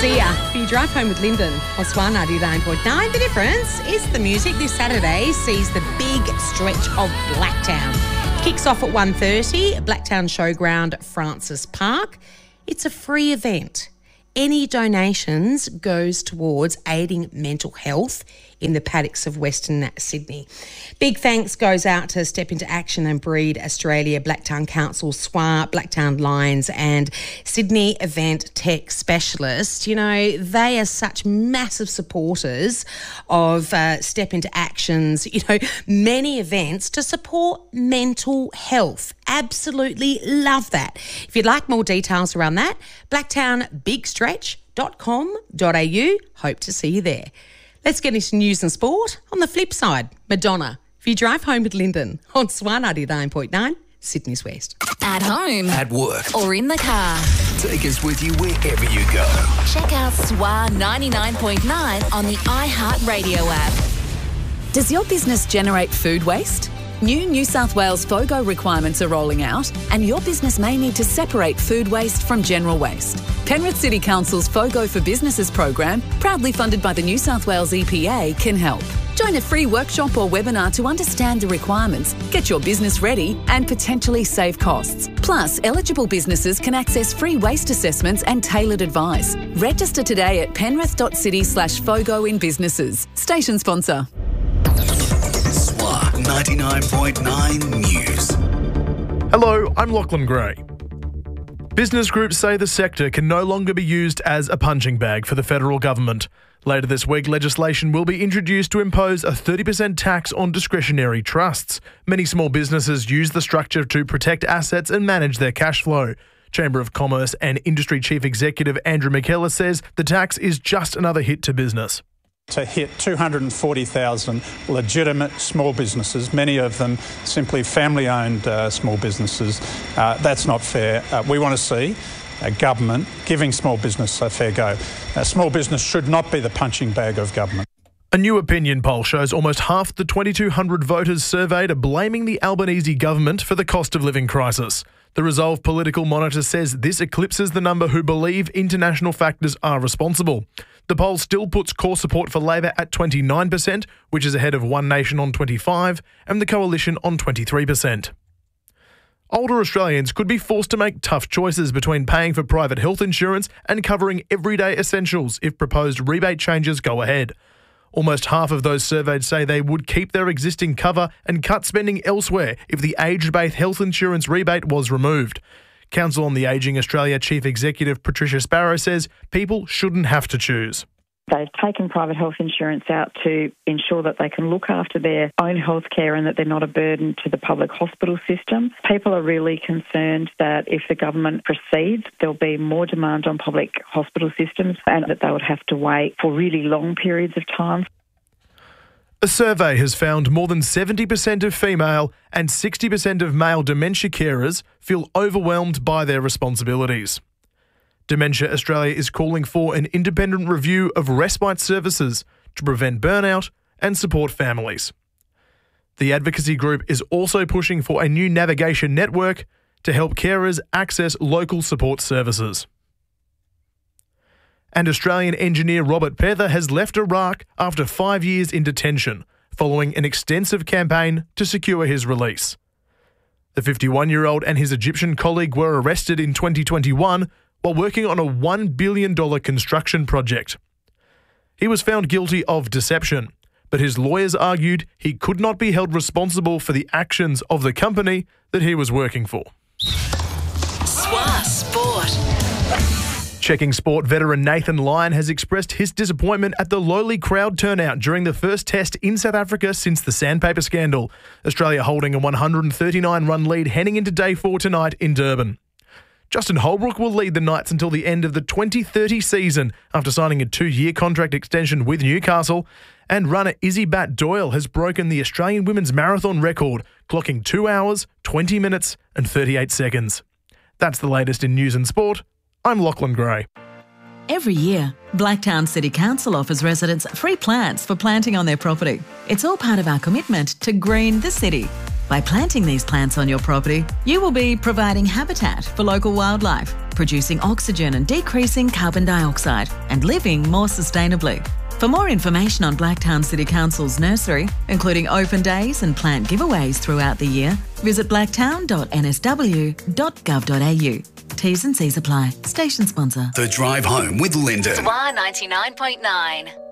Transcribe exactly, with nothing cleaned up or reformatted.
See ya. If you drive home with Lyndon on Swan ninety-nine point nine, the difference is the music. This Saturday sees the big stretch of Blacktown. Kicks off at one thirty, Blacktown Showground, Francis Park. It's a free event. Any donations goes towards aiding mental health in the paddocks of Western Sydney. Big thanks goes out to Step Into Action and Breed Australia, Blacktown Council, S W A, Blacktown Lions and Sydney Event Tech Specialists. You know, they are such massive supporters of uh, Step Into Action's, you know, many events to support mental health. Absolutely love that. If you'd like more details around that, blacktown big stretch dot com dot a u. Hope to see you there. Let's get into news and sport. On the flip side, Madonna. If you drive home with Lyndon on Swan ninety-nine point nine, Sydney's West. At home. At work. Or in the car. Take us with you wherever you go. Check out Swan ninety-nine point nine on the iHeartRadio app. Does your business generate food waste? New New South Wales FOGO requirements are rolling out, and your business may need to separate food waste from general waste. Penrith City Council's FOGO for Businesses program, proudly funded by the New South Wales E P A, can help. Join a free workshop or webinar to understand the requirements, get your business ready, and potentially save costs. Plus, eligible businesses can access free waste assessments and tailored advice. Register today at penrith.city slash FOGO in businesses. Station sponsor. ninety-nine point nine News. Hello, I'm Lachlan Gray. Business groups say the sector can no longer be used as a punching bag for the federal government. Later this week, legislation will be introduced to impose a thirty percent tax on discretionary trusts. Many small businesses use the structure to protect assets and manage their cash flow. Chamber of Commerce and Industry Chief Executive Andrew McKellar says the tax is just another hit to business. To hit two hundred forty thousand legitimate small businesses, many of them simply family-owned uh, small businesses, uh, that's not fair. Uh, we want to see a government giving small business a fair go. Uh, small business should not be the punching bag of government. A new opinion poll shows almost half the twenty-two hundred voters surveyed are blaming the Albanese government for the cost of living crisis. The Resolve Political Monitor says this eclipses the number who believe international factors are responsible. The poll still puts core support for Labor at twenty-nine percent, which is ahead of One Nation on twenty-five percent and the Coalition on twenty-three percent. Older Australians could be forced to make tough choices between paying for private health insurance and covering everyday essentials if proposed rebate changes go ahead. Almost half of those surveyed say they would keep their existing cover and cut spending elsewhere if the age-based health insurance rebate was removed. Council on the Ageing Australia Chief Executive Patricia Sparrow says people shouldn't have to choose. They've taken private health insurance out to ensure that they can look after their own health care and that they're not a burden to the public hospital system. People are really concerned that if the government proceeds, there'll be more demand on public hospital systems and that they would have to wait for really long periods of time. A survey has found more than seventy percent of female and sixty percent of male dementia carers feel overwhelmed by their responsibilities. Dementia Australia is calling for an independent review of respite services to prevent burnout and support families. The advocacy group is also pushing for a new navigation network to help carers access local support services. And Australian engineer Robert Pether has left Iraq after five years in detention, following an extensive campaign to secure his release. The fifty-one-year-old and his Egyptian colleague were arrested in twenty twenty-one while working on a one billion dollars construction project. He was found guilty of deception, but his lawyers argued he could not be held responsible for the actions of the company that he was working for. Swa Sport. Checking sport veteran Nathan Lyon has expressed his disappointment at the lowly crowd turnout during the first test in South Africa since the sandpaper scandal. Australia holding a one hundred thirty-nine run lead heading into day four tonight in Durban. Justin Holbrook will lead the Knights until the end of the twenty thirty season after signing a two-year contract extension with Newcastle. And runner Izzy Bat Doyle has broken the Australian women's marathon record, clocking two hours, twenty minutes and thirty-eight seconds. That's the latest in news and sport. I'm Lachlan Gray. Every year, Blacktown City Council offers residents free plants for planting on their property. It's all part of our commitment to green the city. By planting these plants on your property, you will be providing habitat for local wildlife, producing oxygen and decreasing carbon dioxide, and living more sustainably. For more information on Blacktown City Council's nursery, including open days and plant giveaways throughout the year, visit blacktown dot n s w dot gov dot a u. T's and C's apply. Station sponsor. The Drive Home with Lyndon. Y ninety-nine point nine.